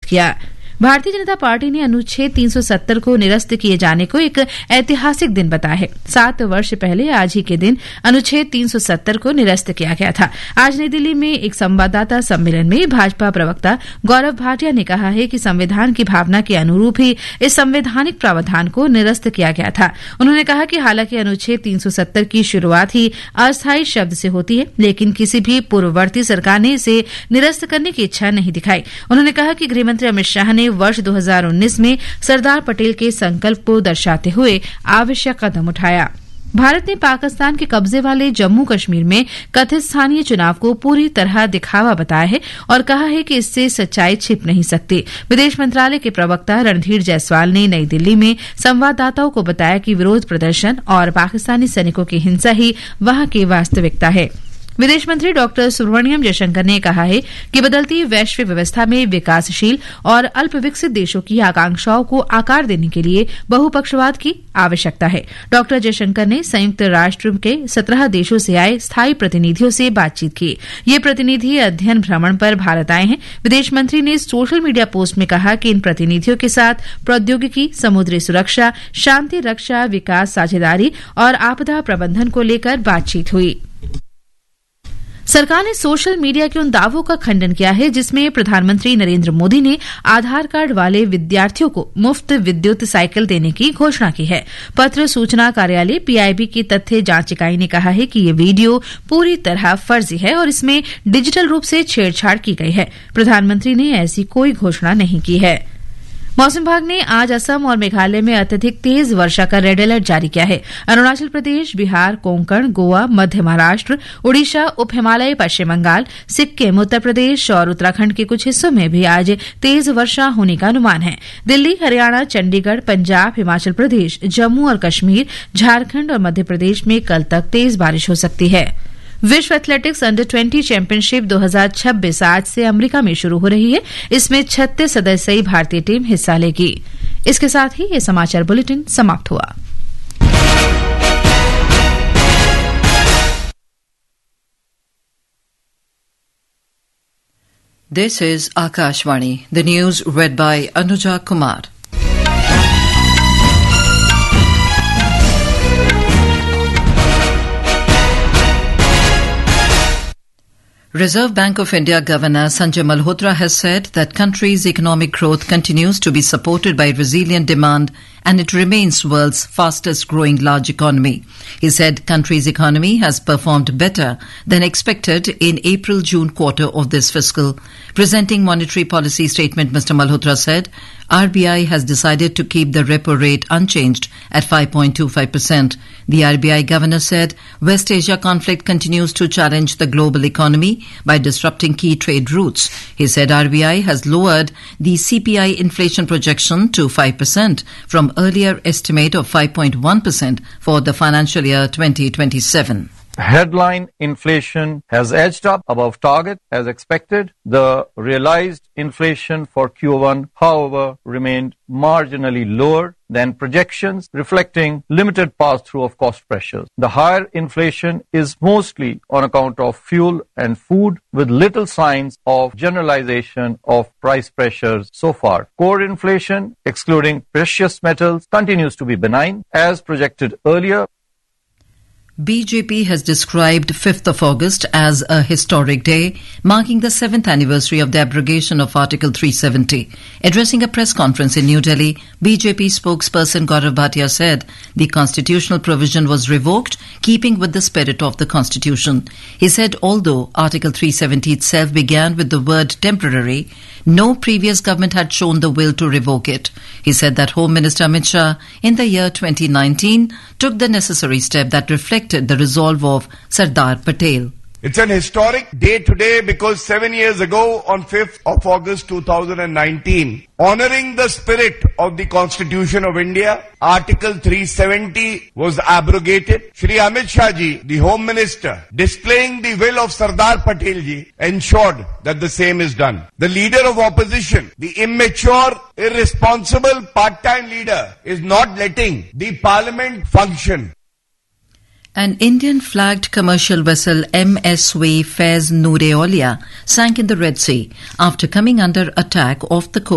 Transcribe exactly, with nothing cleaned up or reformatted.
किया। भारतीय जनता पार्टी ने अनुच्छेद तीन सौ सत्तर को निरस्त किए जाने को एक ऐतिहासिक दिन बताया है। सात वर्ष पहले आज ही के दिन अनुच्छेद तीन सौ सत्तर को निरस्त किया गया था। आज नई दिल्ली में एक संवाददाता सम्मेलन में भाजपा प्रवक्ता गौरव भाटिया ने कहा है कि संविधान की भावना के अनुरूप ही इस संवैधानिक प्रावधान को निरस्त किया गया था। उन्होंने कहा कि हालांकि अनुच्छेद तीन सौ सत्तर की शुरुआत ही अस्थायी शब्द से होती है, लेकिन किसी भी पूर्ववर्ती सरकार ने इसे निरस्त करने की इच्छा नहीं दिखाई। उन्होंने कहा कि गृहमंत्री अमित शाह ने वर्ष दो हज़ार उन्नीस में सरदार पटेल के संकल्प को दर्शाते हुए आवश्यक कदम उठाया। भारत ने पाकिस्तान के कब्जे वाले जम्मू कश्मीर में कथित स्थानीय चुनाव को पूरी तरह दिखावा बताया है और कहा है कि इससे सच्चाई छिप नहीं सकती। विदेश मंत्रालय के प्रवक्ता रणधीर जायसवाल ने नई दिल्ली में संवाददाताओं को बताया कि विरोध प्रदर्शन और पाकिस्तानी सैनिकों की हिंसा ही वहां की वास्तविकता है। विदेश मंत्री डॉक्टर सुब्रमण्यम जयशंकर ने कहा है कि बदलती वैश्विक व्यवस्था में विकासशील और अल्पविकसित देशों की आकांक्षाओं को आकार देने के लिए बहुपक्षवाद की आवश्यकता है। डॉक्टर जयशंकर ने संयुक्त राष्ट्र के सत्रह देशों से आए स्थायी प्रतिनिधियों से बातचीत की। ये प्रतिनिधि अध्ययन भ्रमण पर भारत आए हैं। विदेश मंत्री ने सोशल मीडिया पोस्ट में कहा कि इन प्रतिनिधियों के साथ प्रौद्योगिकी, समुद्री सुरक्षा, शांति रक्षा, विकास साझेदारी और आपदा प्रबंधन को लेकर बातचीत हुई। सरकार ने सोशल मीडिया के उन दावों का खंडन किया है जिसमें प्रधानमंत्री नरेंद्र मोदी ने आधार कार्ड वाले विद्यार्थियों को मुफ्त विद्युत साइकिल देने की घोषणा की है। पत्र सूचना कार्यालय पीआईबी की तथ्य जांच इकाई ने कहा है कि ये वीडियो पूरी तरह फर्जी है और इसमें डिजिटल रूप से छेड़छाड़ की गई है। प्रधानमंत्री ने ऐसी कोई घोषणा नहीं की है। मौसम विभाग ने आज असम और मेघालय में अत्यधिक तेज वर्षा का रेड अलर्ट जारी किया है। अरुणाचल प्रदेश, बिहार, कोंकण, गोवा, मध्य महाराष्ट्र, ओडिशा, उप हिमालय, पश्चिम बंगाल, सिक्किम, उत्तर प्रदेश और उत्तराखंड के कुछ हिस्सों में भी आज तेज वर्षा होने का अनुमान है। दिल्ली, हरियाणा, चंडीगढ़, पंजाब, हिमाचल प्रदेश, जम्मू और कश्मीर, झारखंड और मध्य प्रदेश में कल तक तेज बारिश हो सकती है। विश्व एथलेटिक्स अंडर बीस चैंपियनशिप दो हज़ार छब्बीस आज से अमेरिका में शुरू हो रही है। इसमें छत्तीस सदस्यीय भारतीय टीम हिस्सा लेगी। इसके साथ ही ये समाचार बुलेटिन समाप्त हुआ। This is Akashvani, the news read by Anuja Kumar. Reserve Bank of India Governor Sanjay Malhotra has said that country's economic growth continues to be supported by resilient demand and it remains world's fastest growing large economy. He said country's economy has performed better than expected in April-June quarter of this fiscal. Presenting monetary policy statement, Mister Malhotra said R B I has decided to keep the repo rate unchanged at five point two five percent. The R B I governor said West Asia conflict continues to challenge the global economy by disrupting key trade routes. He said R B I has lowered the C P I inflation projection to five percent from earlier estimate of five point one percent for the financial year twenty twenty-seven. Headline inflation has edged up above target as expected. The realized inflation for Q one, however, remained marginally lower than projections, reflecting limited pass-through of cost pressures. The higher inflation is mostly on account of fuel and food, with little signs of generalization of price pressures so far. Core inflation, excluding precious metals, continues to be benign as projected earlier. B J P has described fifth of August as a historic day, marking the seventh anniversary of the abrogation of Article three seventy. Addressing a press conference in New Delhi, B J P spokesperson Gaurav Bhatia said the constitutional provision was revoked, keeping with the spirit of the Constitution. He said although Article three seventy itself began with the word temporary, no previous government had shown the will to revoke it. He said that Home Minister Amit Shah in the year twenty nineteen took the necessary step that reflected the resolve of Sardar Patel. It's an historic day today because seven years ago on fifth of August two thousand nineteen, honoring the spirit of the Constitution of India, Article three seventy was abrogated. Shri Amit Shah ji, the Home Minister, displaying the will of Sardar Patel ji, ensured that the same is done. The leader of opposition, the immature, irresponsible part-time leader, is not letting the parliament function. An Indian-flagged commercial vessel M S V Faiz Noor-e-Aulia sank in the Red Sea after coming under attack off the coast